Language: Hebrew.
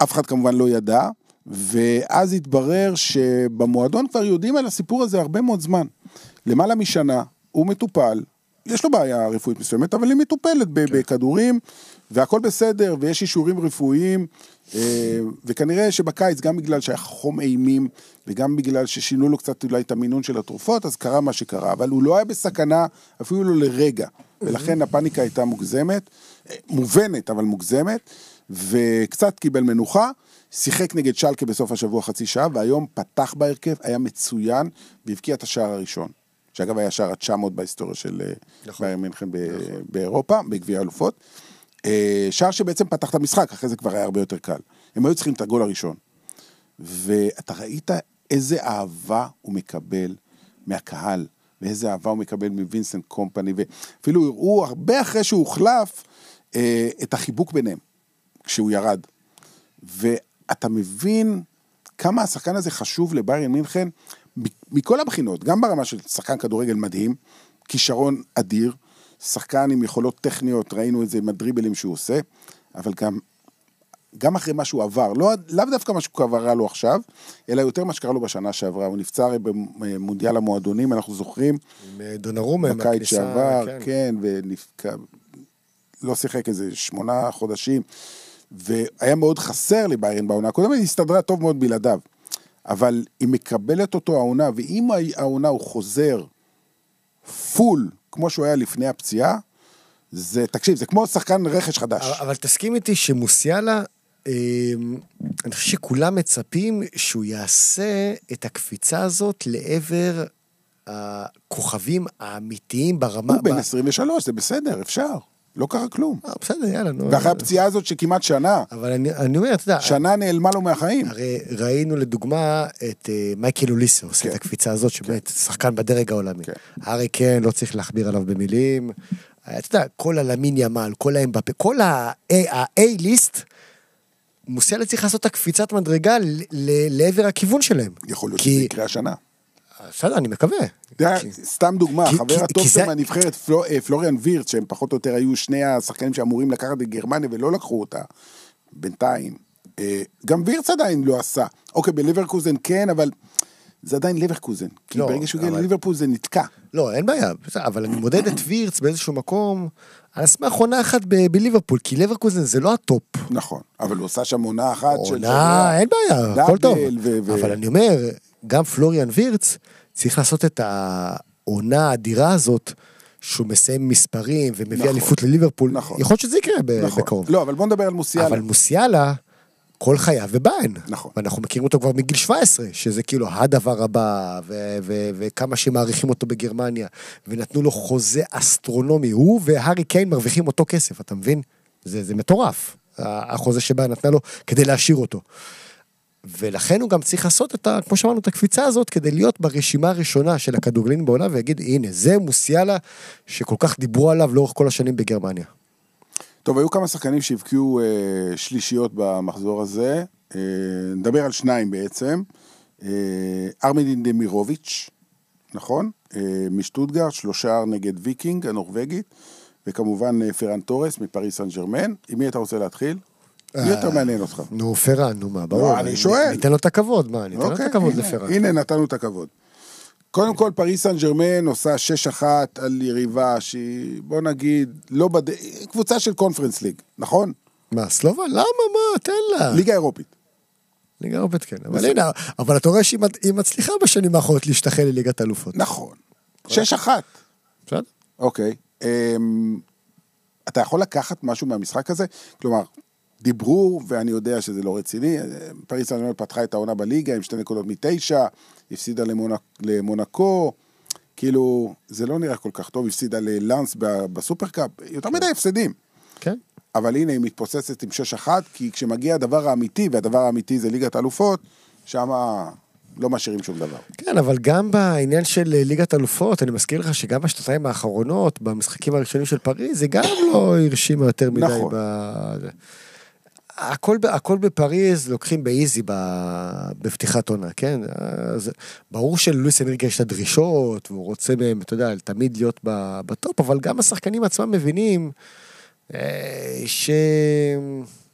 אף אחד כמובן לא ידע, ואז התברר שבמועדון כבר יודעים על הסיפור הזה הרבה מאוד זמן. למעלה משנה, הוא מטופל, יש לו בעיה רפואית מסוימת, אבל היא מטופלת בכדורים, והכל בסדר, ויש אישורים רפואיים, וכנראה שבקיץ, גם בגלל שהיה חום אימים, וגם בגלל ששינו לו קצת אולי את המינון של התרופות, אז קרה מה שקרה, אבל הוא לא היה בסכנה, אפילו לא לרגע, ולכן הפאניקה הייתה מוגזמת, מובנת, אבל מוגזמת, וקצת קיבל מנוחה, שיחק נגד שלקה בסוף השבוע חצי שעה, והיום פתח בהרכב, היה מצוין, והבקיע את השער הראשון, שאגב היה שער ה-900 בהיסטוריה של ביירן מינכן באירופה, בגביע האלופות, שער שבעצם פתח את המשחק, אחרי זה כבר היה הרבה יותר קל. הם היו צריכים את הגול הראשון. ואתה ראית איזה אהבה הוא מקבל מהקהל, ואיזה אהבה הוא מקבל מווינסנט קומפני, ואפילו הראו הרבה אחרי שהוא הוחלף, את החיבוק ביניהם, כשהוא ירד. ואתה מבין כמה השחקן הזה חשוב לביירן מינכן, מכל הבחינות, גם ברמה של שחקן כדורגל מדהים, כישרון אדיר, שחקן עם יכולות טכניות, ראינו את זה עם הדריבלים שהוא עושה, אבל גם אחרי מה שהוא עבר, לאו דווקא מה שקרה לו עכשיו, אלא יותר מה שקרה לו בשנה שעברה, הוא נפצע במונדיאל המועדונים, אנחנו זוכרים, עם דונרומה, בקיץ שעבר, כן, לא שיחק איזה 8 חודשים, והיה מאוד חסר לביירן בעונה הקודמת, היא הסתדרה טוב מאוד בלעדיו, אבל היא מקבלת אותו העונה, ואם העונה הוא חוזר פול, כמו שהוא היה לפני הפציעה, תקשיב, זה כמו שחקן רכש חדש. אבל תסכים איתי שמוסיאלה, אני חושב שכולם מצפים שהוא יעשה את הקפיצה הזאת לעבר הכוכבים האמיתיים ברמה... הוא בן 23, זה בסדר, אפשר. לא קרה כלום. בסדר, יאללה. ואחרי הפציעה הזאת שכמעט שנה. אבל אני אומר, אתה יודע... שנה נעלמה לו מהחיים. הרי ראינו לדוגמה את מייקל אוליסו, עושה את הקפיצה הזאת, שבאמת שחקן בדרג העולמי. הרי כן, לא צריך להכביר עליו במילים. אתה יודע, כל הלמין ימל, כל האמבפה, כל ה-A-ליסט, מוסיאלה צריך לעשות את הקפיצת מדרגה לעבר הכיוון שלהם. יכול להיות שזה יקרה השנה. בסדר, אני מקווה. סתם דוגמה, חבר הטוב של מהנבחרת פלוריאן וירץ, שהם פחות או יותר היו שני השחקנים שאמורים לקחת את גרמניה ולא לקחו אותה, בינתיים. גם וירץ עדיין לא עשה. אוקיי, בליברקוזן כן, אבל זה עדיין ליברקוזן. כי ברגע שהוא הגיע לליברפול זה נתקע. לא, אין בעיה, אבל אני מודד את וירץ באיזשהו מקום, על סמך עונה אחת בליברפול, כי ליברקוזן זה לא הטופ. נכון, אבל הוא עושה שם עונה אחת של... עונה, אין בעיה, הכל טוב. אבל אני אומר, גם פלוריאן וירץ צריך לעשות את העונה האדירה הזאת, שהוא מסיים מספרים ומביא אליפות לליברפול. יכול להיות שזה יקרה בקרוב. לא, אבל בוא נדבר על מוסיאלה. אבל מוסיאלה, כל חייו וביין. נכון. ואנחנו מכירים אותו כבר מגיל 17, שזה כאילו הדבר הבא, וכמה שמעריכים אותו בגרמניה, ונתנו לו חוזה אסטרונומי. הוא והארי קיין מרוויחים אותו כסף, אתה מבין? זה מטורף, החוזה שביין נתנה לו כדי להשאיר אותו. ולכן הוא גם צריך לעשות את כמו שאמרנו, את הקפיצה הזאת, כדי להיות ברשימה הראשונה של הכדורגלנים בעולם, ויגיד, הנה, זה מוסיאלה, שכל כך דיברו עליו לאורך כל השנים בגרמניה. טוב, היו כמה שחקנים שהבקיעו שלישיות במחזור הזה, נדבר על שניים בעצם, ארמדין דמירוביץ', נכון? משטוטגרט, 3 נגד ויקינג, הנורווגית, וכמובן פרן טורס מפריס סן ז'רמן. עם מי אתה רוצה להתחיל? מי יותר מעניין אותך? נו, פרן, נו מה, ברור. אני שואל. ניתן לו את הכבוד, מה? ניתן לו את הכבוד לפרן. הנה, נתנו את הכבוד. קודם כל, פריס סן ז'רמן עושה 6-1 על יריבה שהיא, בוא נגיד, קבוצה של קונפרנס ליג, נכון? מה, סלובה? למה? מה? תן לה. ליגה אירופית. ליגה אירופית, כן. אבל הנה, אבל אתה רואה שהיא מצליחה בשנים האחרונות להשתחל לליגת אלופות. נכון. 6-1. בסדר? אוקיי. אתה יכול לקחת משהו מהמשחק הזה? כלומר, דיברו, ואני יודע שזה לא רציני, פריס סן ז'רמן פתחה את העונה בליגה עם 2 נקודות מ9, הפסידה למונקו, כאילו, זה לא נראה כל כך טוב, הפסידה ללאנס בסופרקאפ, יותר מדי הפסדים. כן. אבל הנה, היא מתפוססת עם 6-1, כי כשמגיע הדבר האמיתי, והדבר האמיתי זה ליגת האלופות, שם לא משאירים שום דבר. כן, אבל גם בעניין של ליגת האלופות, אני מזכיר לך שגם בשנתיים האחרונות, במשחקים הראשונים של פריז, זה גם לא הרשימה יותר מדי. נכון. הכל בפריז לוקחים באיזי בפתיחת עונה, כן? אז ברור שללויס אנריקה יש את הדרישות, והוא רוצה מהם, אתה יודע, תמיד להיות בטופ, אבל גם השחקנים עצמם מבינים